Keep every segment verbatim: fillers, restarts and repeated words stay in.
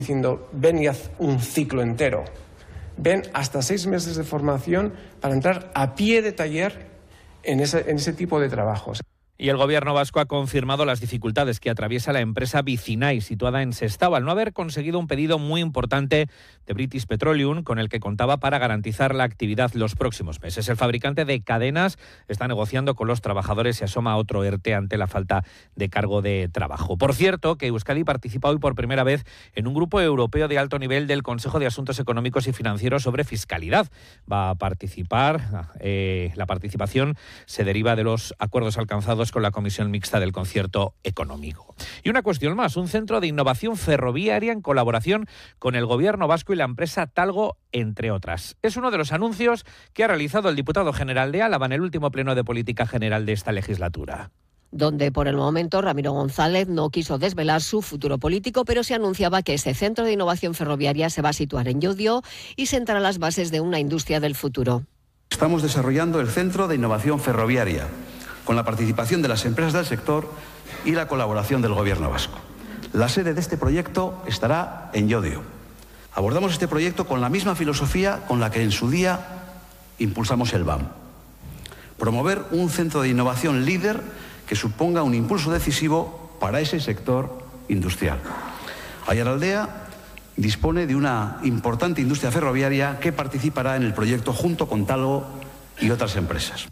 diciendo, ven y haz un ciclo entero. Ven hasta seis meses de formación para entrar a pie de taller en ese, en ese tipo de trabajos. Y el Gobierno vasco ha confirmado las dificultades que atraviesa la empresa Vicinay, situada en Sestao, al no haber conseguido un pedido muy importante de British Petroleum, con el que contaba para garantizar la actividad los próximos meses. El fabricante de cadenas está negociando con los trabajadores y asoma otro ERTE ante la falta de cargo de trabajo. Por cierto, que Euskadi participa hoy por primera vez en un grupo europeo de alto nivel del Consejo de Asuntos Económicos y Financieros sobre fiscalidad. Va a participar, eh, la participación se deriva de los acuerdos alcanzados con la Comisión Mixta del Concierto Económico. Y una cuestión más, un centro de innovación ferroviaria en colaboración con el Gobierno vasco y la empresa Talgo, entre otras. Es uno de los anuncios que ha realizado el diputado general de Álava en el último pleno de política general de esta legislatura, donde por el momento Ramiro González no quiso desvelar su futuro político, pero se anunciaba que ese centro de innovación ferroviaria se va a situar en Llodio y sentará las bases de una industria del futuro. Estamos desarrollando el Centro de Innovación Ferroviaria, con la participación de las empresas del sector y la colaboración del Gobierno vasco. La sede de este proyecto estará en Llodio. Abordamos este proyecto con la misma filosofía con la que en su día impulsamos el B A M. Promover un centro de innovación líder que suponga un impulso decisivo para ese sector industrial. Aiaraldea dispone de una importante industria ferroviaria que participará en el proyecto junto con Talgo y otras empresas.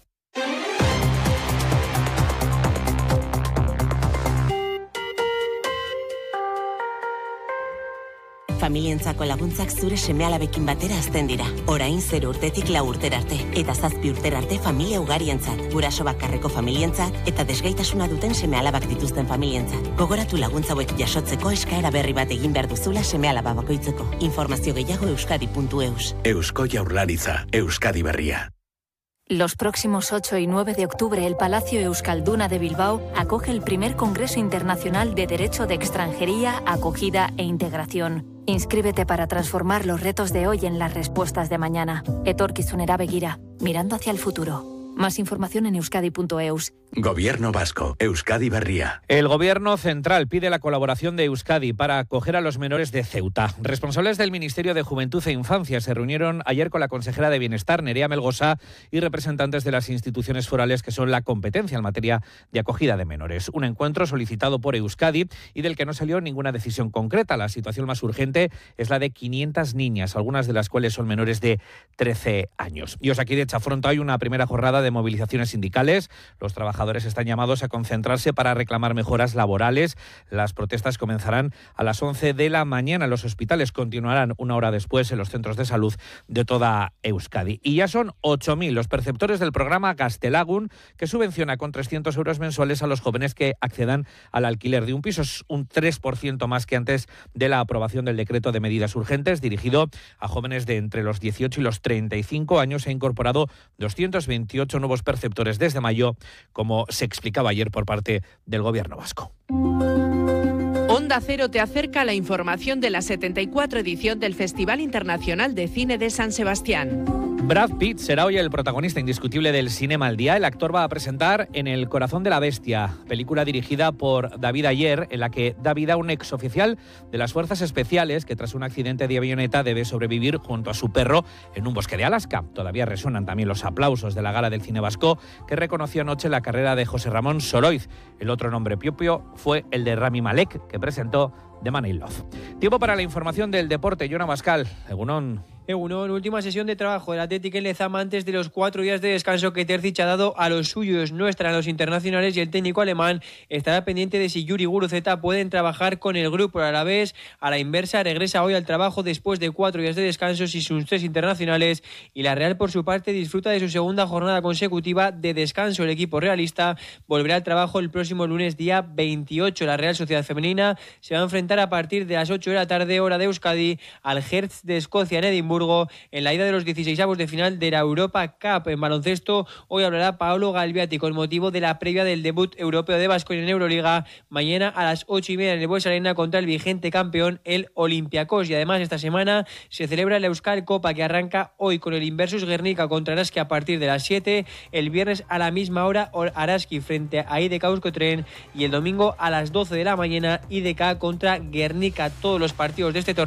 Familientzako laguntzak zure seme-alabekin batera hazten dira. Orain zero urtetik lau urtera arte, eta zazpi urtera arte familia ugarientzat, guraso bakarreko familientzat, eta desgaitasuna duten seme-alabak dituzten familientzat. Gogoratu laguntza hauek jasotzeko eskaera berri bat egin behar duzula seme-alaba bakoitzeko. Informazio gehiago euskadi puntu eus. Eusko Jaurlaritza, Euskadi Berria. Los próximos ocho y nueve de octubre, el Palacio Euskalduna de Bilbao acoge el primer Congreso Internacional de Derecho de Extranjería, Acogida e Integración. Inscríbete para transformar los retos de hoy en las respuestas de mañana. Etorkizunera begira, mirando hacia el futuro. Más información en euskadi punto eus. Gobierno vasco, Euskadi Berria. El Gobierno central pide la colaboración de Euskadi para acoger a los menores de Ceuta. Responsables del Ministerio de Juventud e Infancia se reunieron ayer con la consejera de Bienestar, Nerea Melgosa, y representantes de las instituciones forales que son la competencia en materia de acogida de menores. Un encuentro solicitado por Euskadi y del que no salió ninguna decisión concreta. La situación más urgente es la de quinientas niñas, algunas de las cuales son menores de trece años. Y Osakidetza afronta hoy una primera jornada de movilizaciones sindicales. Los trabajadores están llamados a concentrarse para reclamar mejoras laborales. Las protestas comenzarán a las once de la mañana. Los hospitales continuarán una hora después en los centros de salud de toda Euskadi. Y ya son ocho mil los perceptores del programa Gaztelagun, que subvenciona con trescientos euros mensuales a los jóvenes que accedan al alquiler de un piso. Es un tres por ciento más que antes de la aprobación del decreto de medidas urgentes dirigido a jóvenes de entre los dieciocho y los treinta y cinco años. Se ha incorporado doscientos veintiocho nuevos perceptores desde mayo, como se explicaba ayer por parte del Gobierno vasco. Onda Cero te acerca a la información de la setenta y cuatro edición del Festival Internacional de Cine de San Sebastián. Brad Pitt será hoy el protagonista indiscutible del Cinema al Día. El actor va a presentar En el corazón de la bestia, película dirigida por David Ayer, en la que da vida a un exoficial de las Fuerzas Especiales que tras un accidente de avioneta debe sobrevivir junto a su perro en un bosque de Alaska. Todavía resuenan también los aplausos de la Gala del Cine Vasco, que reconoció anoche la carrera de José Ramón Soroiz. El otro nombre propio fue el de Rami Malek, que presentó The Man in Love. Tiempo para la información del deporte. Jonan Bascal, Egunon. Egunon, última sesión de trabajo del Athletic en Lezama antes de los cuatro días de descanso que Terzic ha dado a los suyos. No estarán los internacionales y el técnico alemán estará pendiente de si Yuri Guruceta pueden trabajar con el grupo. A la vez, a la inversa, regresa hoy al trabajo después de cuatro días de descanso y sus tres internacionales, y la Real por su parte disfruta de su segunda jornada consecutiva de descanso. El equipo realista volverá al trabajo el próximo lunes día veintiocho. La Real Sociedad Femenina se va a enfrentar a partir de las ocho de la tarde, hora de Euskadi, al Hertz de Escocia en Edimburgo en la ida de los dieciseisavos de final de la Europa Cup. En baloncesto, hoy hablará Paolo Galbiati con motivo de la previa del debut europeo de Baskonia en Euroliga, mañana a las ocho y media en el Bues Arena contra el vigente campeón, el Olympiacos. Y además esta semana se celebra la Euskal Copa, que arranca hoy con el Inversus Guernica contra Araski a partir de las siete, el viernes a la misma hora Araski frente a I D K Euskotren y el domingo a las doce de la mañana I D K contra Guernica. Todos los partidos de este torneo